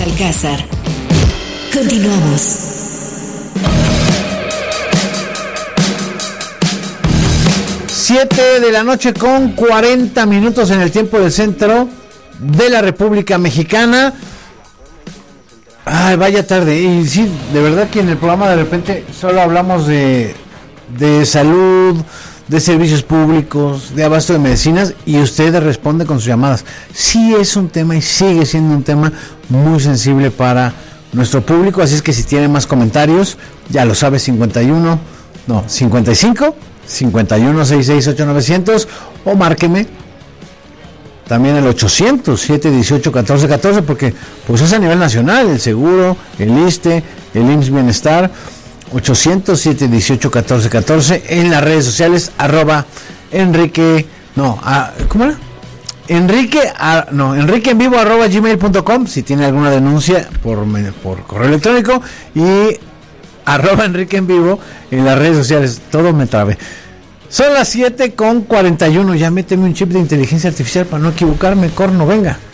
Alcázar. Continuamos. Siete de la noche con 40 minutos en el tiempo del centro de la República Mexicana. Ay, vaya tarde. Y sí, de verdad que en el programa de repente solo hablamos de salud, de servicios públicos, de abasto de medicinas, y usted responde con sus llamadas. Sí es un tema y sigue siendo un tema muy sensible para nuestro público, así es que si tiene más comentarios, ya lo sabe, 55 51668900, o márqueme también el 800-718-1414, porque pues es a nivel nacional, el seguro, el ISSSTE, el IMSS Bienestar. 800-718-1414, en las redes sociales, Enrique en vivo @gmail.com, si tiene alguna denuncia por correo electrónico, y Enrique en vivo en las redes sociales. Todo me trabe. Son las 7:41, ya méteme un chip de inteligencia artificial para no equivocarme, corno, venga.